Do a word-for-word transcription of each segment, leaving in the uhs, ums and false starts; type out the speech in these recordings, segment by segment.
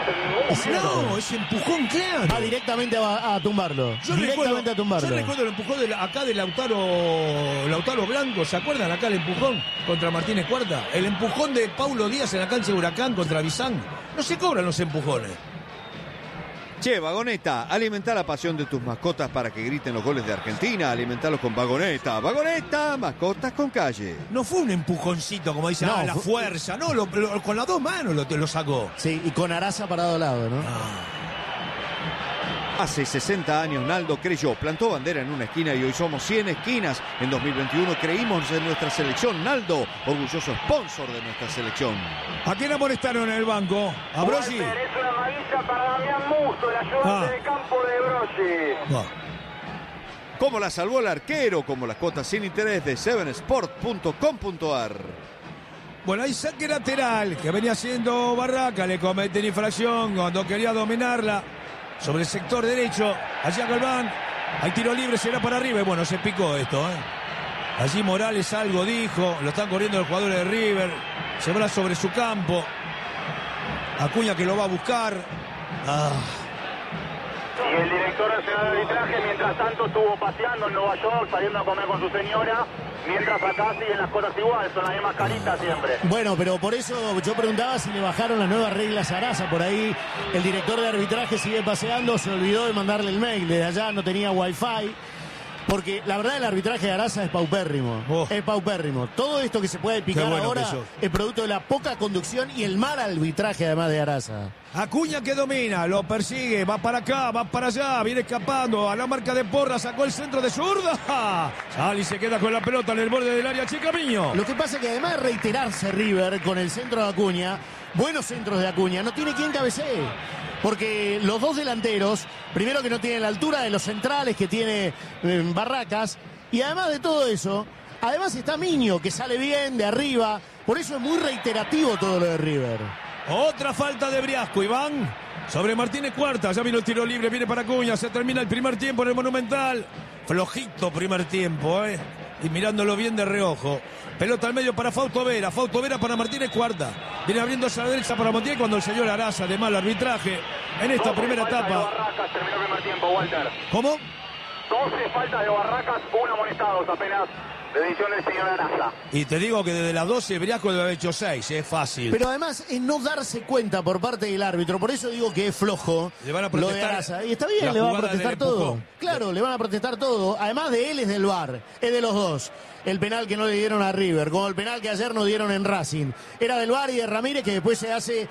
No, ese empujón claro. Va directamente a, a tumbarlo. Yo directamente recuerdo, a tumbarlo. Yo recuerdo el empujón de, acá de Lautaro, Lautaro Blanco, ¿se acuerdan acá el empujón contra Martínez Cuarta? El empujón de Paulo Díaz en la cancha de Huracán contra Bizán. No se cobran los empujones. Che, Vagoneta, alimenta la pasión de tus mascotas para que griten los goles de Argentina. Alimentalos con Vagoneta. Vagoneta, mascotas con calle. No fue un empujoncito, como dice, no, ah, la fue... fuerza. No, lo, lo, con las dos manos lo, lo sacó. Sí, y con Araza parado al lado, ¿no? Ah. Hace sesenta años Naldo creyó, plantó bandera en una esquina y hoy somos cien esquinas. En dos mil veintiuno creímos en nuestra selección. Naldo, orgulloso sponsor de nuestra selección. ¿A quién amonestaron en el banco? ¿A Broggi? Es una amarilla para Damián Musto, el ayudante Ah. de campo de Broggi. No. Como la salvó el arquero, como las cuotas sin interés de seven sport punto com punto a r. Bueno, hay saque lateral que venía haciendo Barraca, le cometen infracción cuando quería dominarla sobre el sector derecho. Allá Galván, hay tiro libre, será para arriba. Y bueno, se picó esto, ¿eh? Allí Morales algo dijo, lo están corriendo los jugadores de River, se va sobre su campo. Acuña que lo va a buscar. Ah. Y el director nacional de arbitraje, mientras tanto, estuvo paseando en Nueva York, saliendo a comer con su señora. Mientras acá siguen las cosas igual, son las mismas caritas siempre. Bueno, pero por eso yo preguntaba si le bajaron las nuevas reglas a Araza. Por ahí el director de arbitraje sigue paseando, se olvidó de mandarle el mail. Desde allá no tenía wifi. Porque la verdad el arbitraje de Araza es paupérrimo. Oh. Es paupérrimo. Todo esto que se puede picar bueno ahora que es producto de la poca conducción y el mal arbitraje además de Araza. Acuña que domina, lo persigue, va para acá, va para allá, viene escapando a la marca de Porra, sacó el centro de zurda. Sali se queda con la pelota en el borde del área Chicamiño. Lo que pasa es que además de reiterarse River con el centro de Acuña, buenos centros de Acuña, no tiene quien cabecee. Porque los dos delanteros, primero que no tienen la altura de los centrales que tiene eh, Barracas, y además de todo eso, además está Miño, que sale bien de arriba, por eso es muy reiterativo todo lo de River. Otra falta de Briasco, Iván, sobre Martínez Cuarta, ya vino el tiro libre, viene para Acuña, se termina el primer tiempo en el Monumental. Flojito primer tiempo, eh, y mirándolo bien de reojo. Pelota al medio para Fausto Vera, Fausto Vera para Martínez Cuarta. Viene abriendo hacia la derecha para Montiel cuando el señor Araza de mal arbitraje en esta primera etapa. Barracas terminó el primer tiempo, Walter. ¿Cómo? doce faltas de Barracas, uno amonestados apenas de decisión del señor Araza. Y te digo que desde las doce Briasco debe haber hecho seis, es fácil. Pero además es no darse cuenta por parte del árbitro, por eso digo que es flojo Le van a lo de protestar Araza. Y está bien, la le van a jugada protestar del todo. empujón. Claro, le van a protestar todo. Además de él es del V A R, es de los dos. El penal que no le dieron a River, como el penal que ayer no dieron en Racing. Era del V A R y de Ramírez, que después se hace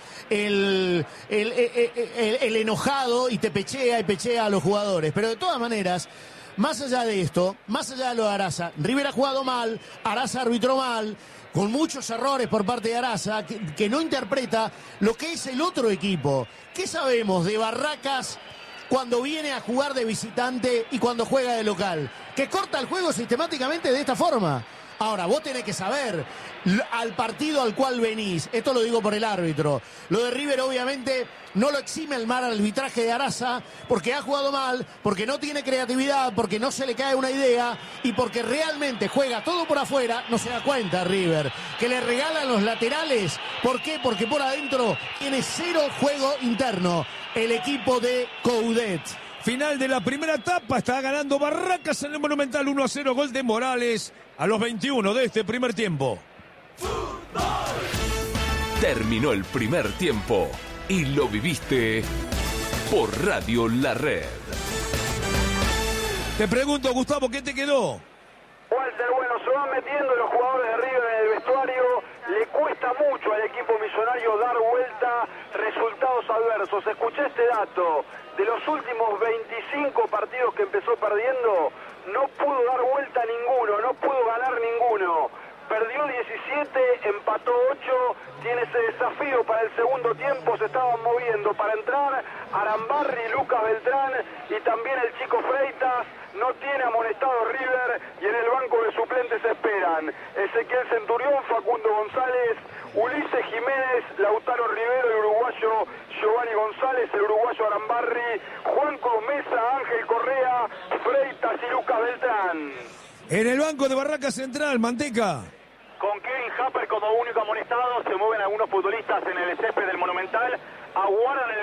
el, el, el, el, el enojado y te pechea y pechea a los jugadores. Pero de todas maneras, más allá de esto, más allá de lo de Araza, River ha jugado mal, Araza arbitró mal, con muchos errores por parte de Araza, que, que no interpreta lo que es el otro equipo. ¿Qué sabemos de Barracas cuando viene a jugar de visitante y cuando juega de local? Que corta el juego sistemáticamente de esta forma. Ahora, vos tenés que saber al partido al cual venís. Esto lo digo por el árbitro. Lo de River obviamente no lo exime el mal arbitraje de Araza, porque ha jugado mal, porque no tiene creatividad, porque no se le cae una idea y porque realmente juega todo por afuera. No se da cuenta River, que le regalan los laterales. ¿Por qué? Porque por adentro tiene cero juego interno el equipo de Coudet. Final de la primera etapa, está ganando Barracas en el Monumental uno a cero, gol de Morales a los veintiuno de este primer tiempo. Terminó el primer tiempo y lo viviste por Radio La Red. Te pregunto, Gustavo, ¿qué te quedó? Walter, bueno, se van metiendo los jugadores de River en el vestuario. Le cuesta mucho al equipo millonario dar vuelta resultados adversos. Escuché este dato. De los últimos veinticinco partidos que empezó perdiendo, no pudo dar vuelta ninguno, no pudo ganar ninguno. Perdió diecisiete, empató ocho, tiene ese desafío para el segundo tiempo, se estaban moviendo para entrar Arambarri, Lucas Beltrán y también el chico Freitas. No tiene amonestado River y en el banco de suplentes esperan Ezequiel Centurión, Facundo González, Ulises Jiménez, Lautaro Rivero, el uruguayo Giovanni González, el uruguayo Arambarri, Juan Mesa, Ángel Correa, Freitas y Lucas Beltrán. En el banco de Barraca Central, Manteca. Con Kevin Happer como único amonestado, se mueven algunos futbolistas en el césped del Monumental, aguardan el